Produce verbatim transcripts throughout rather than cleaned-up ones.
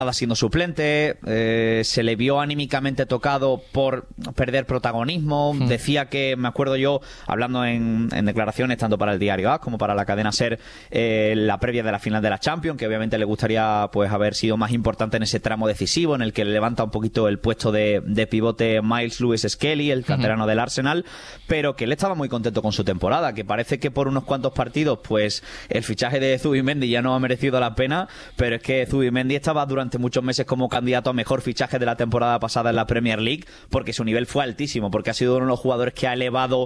siendo suplente, eh, se le vio anímicamente tocado por perder protagonismo. Mm. Decía que, me acuerdo yo, hablando en, en declaraciones tanto para el Diario A como para la cadena SER, eh, la previa de la final de la Champions, que obviamente le gustaría pues haber sido más importante en ese tramo decisivo en el que le levanta un poquito el puesto de, de pivote Miles Lewis Skelly, el canterano mm. del Arsenal, pero que él estaba muy contento con su temporada, que parece que por unos cuantos partidos pues el fichaje de Zubimendi ya no ha merecido la pena, pero es que Zubimendi estaba durante muchos meses como candidato a mejor fichaje de la temporada pasada en la Premier League, porque su nivel fue altísimo, porque ha sido uno de los jugadores que ha elevado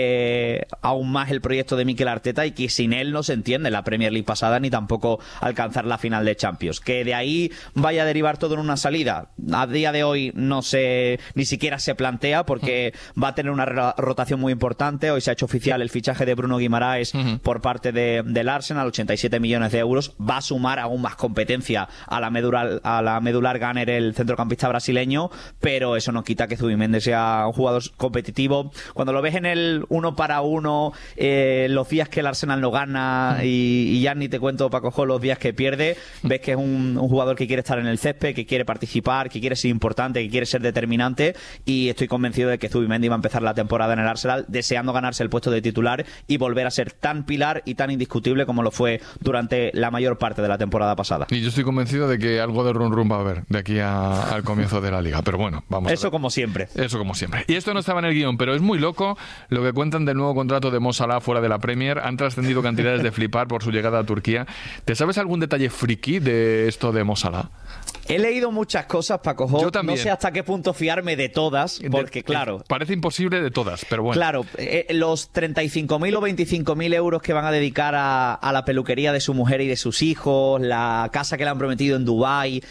eh, aún más el proyecto de Mikel Arteta, y que sin él no se entiende la Premier League pasada ni tampoco alcanzar la final de Champions. Que de ahí vaya a derivar todo en una salida, a día de hoy no se, ni siquiera se plantea, porque va a tener una rotación muy importante. Hoy se ha hecho oficial el fichaje de Bruno Guimaraes uh-huh. por parte de, del Arsenal, ochenta y siete millones de euros, va a sumar aún más competencia a la medular, a la medular Gunner, el centrocampista brasileño, pero eso no quita que Zubimendi sea un jugador competitivo. Cuando lo ves en el uno para uno, eh, los días que el Arsenal no gana, y, y ya ni te cuento, Paco Jo, los días que pierde, ves que es un, un jugador que quiere estar en el césped, que quiere participar, que quiere ser importante, que quiere ser determinante, y estoy convencido de que Zubimendi va a empezar la temporada en el Arsenal deseando ganarse el puesto de titular y volver a ser tan pilar y tan indiscutible como lo fue durante la mayor parte de la temporada pasada. Y yo estoy convencido de que algo de run run va a haber de aquí a, al comienzo de la liga, pero bueno, vamos a ver. Eso como siempre. Eso como siempre. Y esto no estaba en el guión, pero es muy loco lo que cuentan del nuevo contrato de Mo Salah fuera de la Premier. Han trascendido cantidades de flipar por su llegada a Turquía. ¿Te sabes algún detalle friki de esto de Mo Salah? He leído muchas cosas, Paco Jo. Yo también. No sé hasta qué punto fiarme de todas, porque de, claro... Parece imposible de todas, pero bueno. Claro, eh, los treinta y cinco mil o veinticinco mil euros que van a dedicar a, a la peluquería de su mujer y de sus hijos, la casa que le han prometido en Dubái...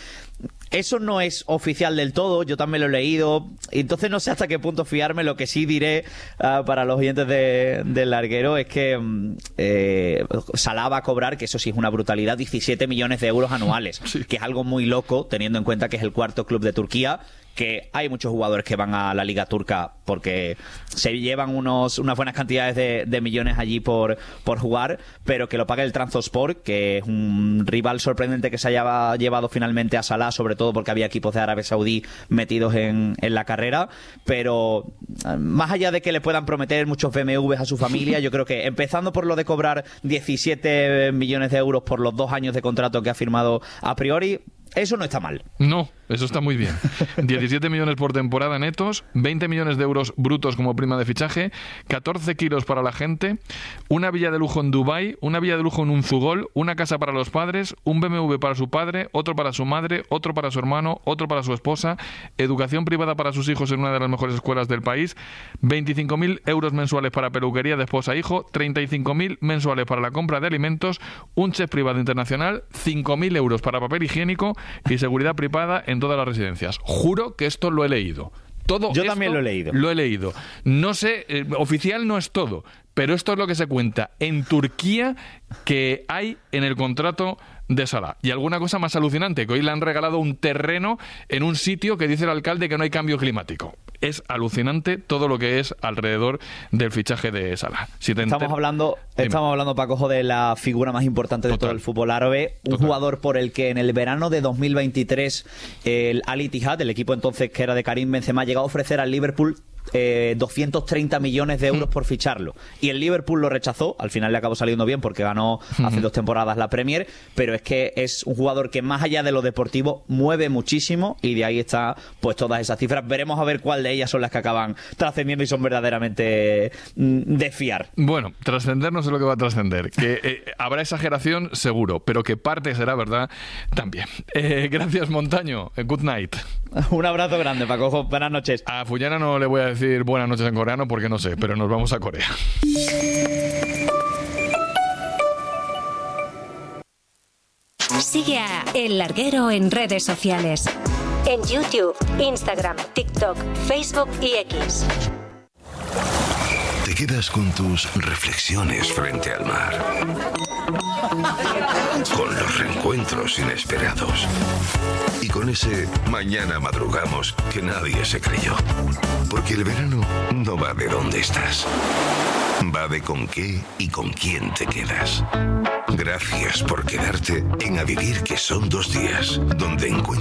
Eso no es oficial del todo, yo también lo he leído, entonces no sé hasta qué punto fiarme. Lo que sí diré uh, para los oyentes de, del larguero es que eh, Salah va a cobrar, que eso sí es una brutalidad, diecisiete millones de euros anuales, sí. que es algo muy loco teniendo en cuenta que es el cuarto club de Turquía, que hay muchos jugadores que van a la liga turca porque se llevan unos, unas buenas cantidades de, de millones allí por, por jugar, pero que lo pague el Trabzonspor, que es un rival sorprendente que se haya llevado finalmente a Salah, sobre todo porque había equipos de Arabia Saudí metidos en, en la carrera. Pero más allá de que le puedan prometer muchos B M Ws a su familia, yo creo que empezando por lo de cobrar diecisiete millones de euros por los dos años de contrato que ha firmado a priori, eso no está mal. No, eso está muy bien. diecisiete millones por temporada netos, veinte millones de euros brutos como prima de fichaje, catorce kilos para la gente, una villa de lujo en Dubái, una villa de lujo en Unzugol, una casa para los padres, un B M W para su padre, otro para su madre, otro para su hermano, otro para su esposa, educación privada para sus hijos en una de las mejores escuelas del país, veinticinco mil euros mensuales para peluquería de esposa e hijo, treinta y cinco mil mensuales para la compra de alimentos, un chef privado internacional, cinco mil euros para papel higiénico y seguridad privada en todas las residencias. Juro que esto lo he leído. Todo Yo esto también lo he leído. Lo he leído. No sé, eh, oficial no es todo, pero esto es lo que se cuenta en Turquía que hay en el contrato de Salah. Y alguna cosa más alucinante, que hoy le han regalado un terreno en un sitio que dice el alcalde que no hay cambio climático. Es alucinante todo lo que es alrededor del fichaje de Salah. Si te estamos enter... hablando, Dime. estamos hablando, Paco Jo, de la figura más importante de Total. todo el fútbol árabe. Un Total. jugador por el que en el verano de dos mil veintitrés el Al Ittihad, el equipo entonces que era de Karim Benzema, llegó a ofrecer al Liverpool Eh, doscientos treinta millones de euros por ficharlo, y el Liverpool lo rechazó. Al final le acabó saliendo bien porque ganó hace dos temporadas la Premier, pero es que es un jugador que más allá de lo deportivo mueve muchísimo, y de ahí está pues todas esas cifras. Veremos a ver cuál de ellas son las que acaban trascendiendo y son verdaderamente mm, de fiar. Bueno, trascender no sé lo que va a trascender, que eh, habrá exageración seguro, pero que parte será verdad también. Eh, gracias, Montaño. Good night. Un abrazo grande, Paco Jo. Buenas noches. A Fullana no le voy a decir buenas noches en coreano porque no sé, pero nos vamos a Corea. Sigue a El Larguero en redes sociales. En YouTube, Instagram, TikTok, Facebook y X. Te quedas con tus reflexiones frente al mar, con los reencuentros inesperados y con ese mañana madrugamos que nadie se creyó. Porque el verano no va de dónde estás, va de con qué y con quién te quedas. Gracias por quedarte en A Vivir, que son dos días, donde encuentras